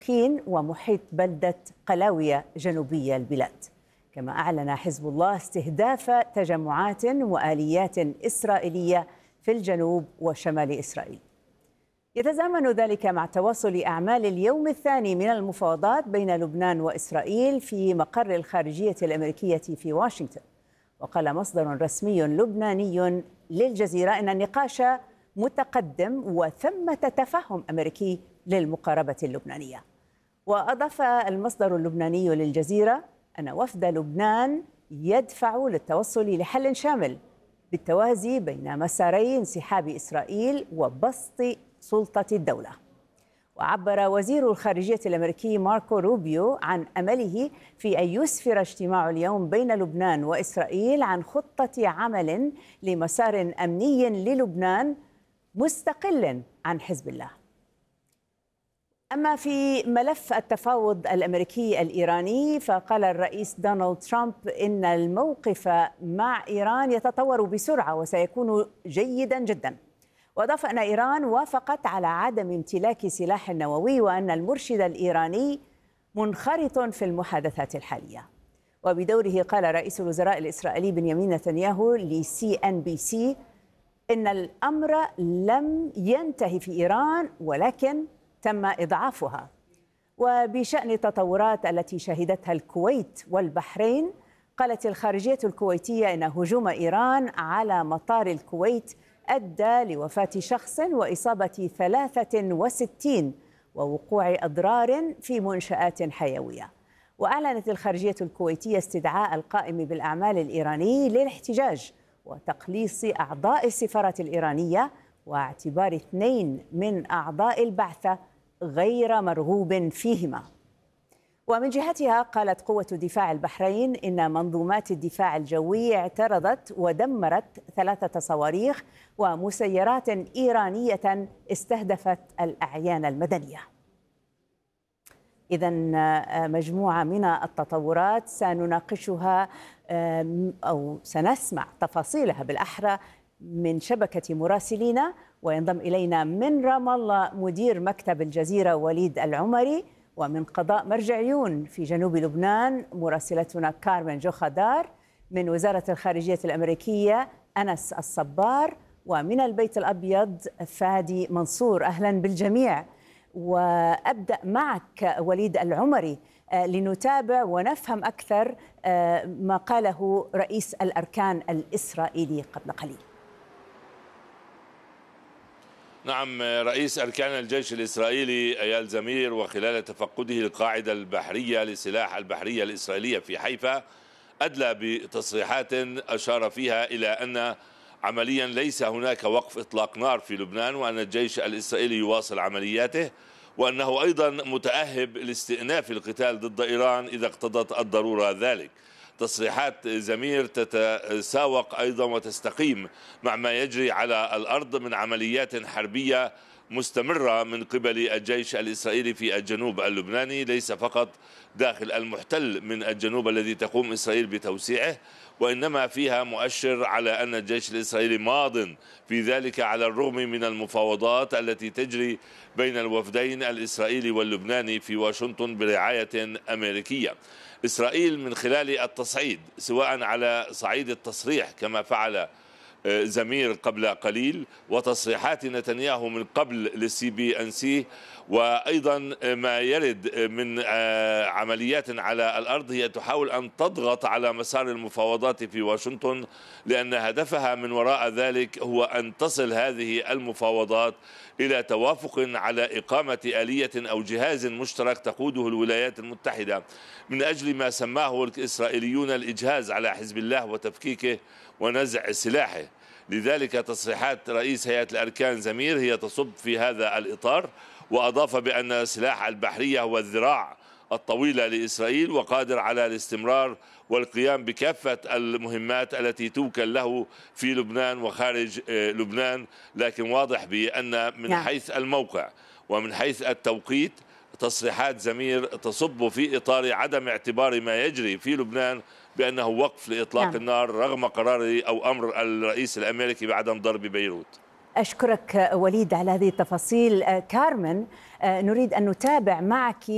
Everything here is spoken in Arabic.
خين ومحيط بلدة قلاوية جنوبية البلاد. كما أعلن حزب الله استهداف تجمعات وآليات إسرائيلية في الجنوب وشمال إسرائيل. يتزامن ذلك مع تواصل أعمال اليوم الثاني من المفاوضات بين لبنان وإسرائيل في مقر الخارجية الأمريكية في واشنطن. وقال مصدر رسمي لبناني للجزيرة إن النقاش متقدم وثمة تفهم أمريكي للمقاربة اللبنانية. وأضاف المصدر اللبناني للجزيرة أن وفد لبنان يدفع للتوصل لحل شامل بالتوازي بين مساري انسحاب إسرائيل وبسط سلطة الدولة. وعبر وزير الخارجية الأمريكي ماركو روبيو عن أمله في أن يسفر اجتماع اليوم بين لبنان وإسرائيل عن خطة عمل لمسار أمني للبنان مستقل عن حزب الله. أما في ملف التفاوض الأمريكي الإيراني، فقال الرئيس دونالد ترامب إن الموقف مع إيران يتطور بسرعة وسيكون جيدا جدا. وأضاف أن إيران وافقت على عدم امتلاك سلاح نووي وأن المرشد الإيراني منخرط في المحادثات الحالية. وبدوره قال رئيس الوزراء الإسرائيلي بنيامين نتنياهو لCNBC إن الأمر لم ينتهي في إيران ولكن تم إضعافها. وبشأن التطورات التي شهدتها الكويت والبحرين، قالت الخارجية الكويتية إن هجوم إيران على مطار الكويت أدى لوفاة شخص وإصابة 63 ووقوع أضرار في منشآت حيوية. وأعلنت الخارجية الكويتية استدعاء القائم بالأعمال الإيراني للاحتجاج وتقليص أعضاء السفارة الإيرانية واعتبار 2 من أعضاء البعثة غير مرغوب فيهما. ومن جهتها قالت قوة دفاع البحرين إن منظومات الدفاع الجوي اعترضت ودمرت 3 صواريخ ومسيرات إيرانية استهدفت الأعيان المدنية. إذن مجموعة من التطورات سنناقشها أو سنسمع تفاصيلها بالأحرى من شبكة مراسلينا. وينضم إلينا من رام الله مدير مكتب الجزيرة وليد العمري، ومن قضاء مرجع عيون في جنوب لبنان مراسلتنا كارمن جوخدار، من وزارة الخارجية الأمريكية أنس الصبار، ومن البيت الأبيض فادي منصور. أهلا بالجميع. وأبدأ معك وليد العمري لنتابع ونفهم أكثر ما قاله رئيس الأركان الإسرائيلي قبل قليل. نعم، رئيس أركان الجيش الإسرائيلي أيال زمير وخلال تفقده القاعدة البحرية لسلاح البحرية الإسرائيلية في حيفا أدلى بتصريحات أشار فيها إلى أن عمليا ليس هناك وقف إطلاق نار في لبنان، وأن الجيش الإسرائيلي يواصل عملياته، وأنه أيضا متأهب لاستئناف القتال ضد إيران إذا اقتضت الضرورة ذلك. تصريحات زمير تتساوق أيضا وتستقيم مع ما يجري على الأرض من عمليات حربية مستمرة من قبل الجيش الإسرائيلي في الجنوب اللبناني، ليس فقط داخل المحتل من الجنوب الذي تقوم إسرائيل بتوسيعه، وإنما فيها مؤشر على أن الجيش الإسرائيلي ماض في ذلك على الرغم من المفاوضات التي تجري بين الوفدين الإسرائيلي واللبناني في واشنطن برعاية أمريكية. إسرائيل من خلال التصعيد، سواء على صعيد التصريح كما فعل زمير قبل قليل، وتصريحات نتنياهو من قبل للCBNC، وأيضا ما يرد من عمليات على الأرض، هي تحاول أن تضغط على مسار المفاوضات في واشنطن، لأن هدفها من وراء ذلك هو أن تصل هذه المفاوضات إلى توافق على إقامة آلية أو جهاز مشترك تقوده الولايات المتحدة من أجل ما سماه الإسرائيليون الإجهاز على حزب الله وتفكيكه ونزع سلاحه. لذلك تصريحات رئيس هيئة الأركان زمير هي تصب في هذا الإطار، وأضاف بأن سلاح البحرية هو الذراع الطويلة لإسرائيل وقادر على الاستمرار والقيام بكافة المهمات التي توكل له في لبنان وخارج لبنان. لكن واضح بأن من حيث الموقع ومن حيث التوقيت تصريحات زمير تصب في إطار عدم اعتبار ما يجري في لبنان بأنه وقف لإطلاق النار رغم قرار أو أمر الرئيس الأمريكي بعدم ضرب بيروت. أشكرك وليد على هذه التفاصيل. كارمن، نريد أن نتابع معك